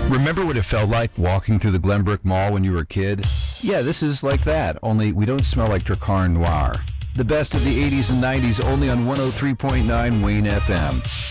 Remember what it felt like walking through the Glenbrook Mall when you were a kid? Yeah, this is like that, only we don't smell like Drakkar Noir. The best of the 80s and 90s only on 103.9 Wayne FM.